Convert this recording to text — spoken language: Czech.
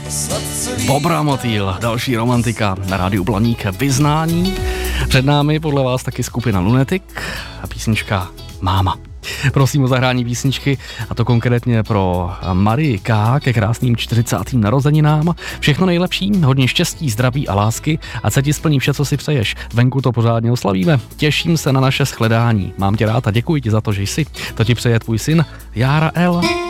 Bobra Motýl, další romantika na rádiu Blaník, Vyznání. Před námi podle vás taky skupina Lunatic a písnička Máma. Prosím o zahrání písničky, a to konkrétně pro Marii K. ke krásným 40. narozeninám. Všechno nejlepší, hodně štěstí, zdraví a lásky, a se ti splní vše, co si přeješ. Venku to pořádně oslavíme. Těším se na naše shledání. Mám tě rád a děkuji ti za to, že jsi. To ti přeje tvůj syn Jára L.